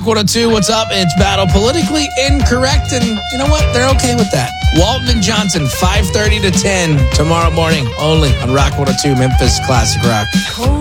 Rock 102, what's up? It's Battle Politically Incorrect, and you know what? They're okay with that. Walton and Johnson, 5:30 to 10 tomorrow morning, only on Rock 102, Memphis Classic Rock.